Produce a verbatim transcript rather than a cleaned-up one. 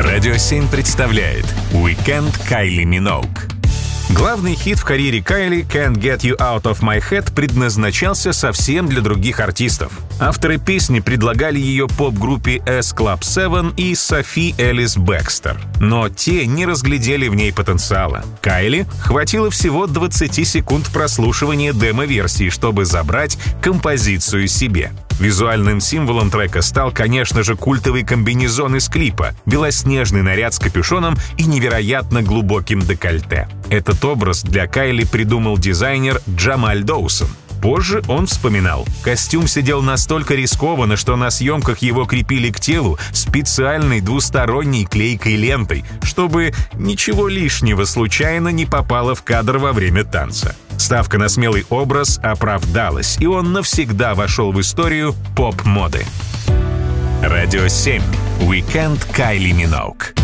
Радио семь представляет «Уикенд Кайли Миноуг». Главный хит в карьере Кайли «Can't Get You Out of My Head» предназначался совсем для других артистов. Авторы песни предлагали ее поп-группе S Club семь и Софи Элис Бэкстер. Но те не разглядели в ней потенциала. Кайли хватило всего двадцати секунд прослушивания демо-версии, чтобы забрать композицию себе. Визуальным символом трека стал, конечно же, культовый комбинезон из клипа, белоснежный наряд с капюшоном и невероятно глубоким декольте. Этот образ для Кайли придумал дизайнер Джамаль Доусон. Позже он вспоминал: костюм сидел настолько рискованно, что на съемках его крепили к телу специальной двусторонней клейкой лентой, чтобы ничего лишнего случайно не попало в кадр во время танца. Ставка на смелый образ оправдалась, и он навсегда вошел в историю поп-моды. Радио семь. Уикенд Кайли Миноуг.